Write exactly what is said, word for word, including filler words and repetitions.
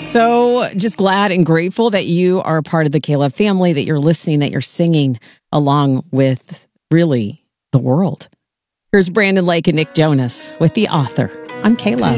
So just glad and grateful that you are a part of the K-Love family, that you're listening, that you're singing along with really the world. Here's Brandon Lake and Nick Jonas with The Author on K-Love.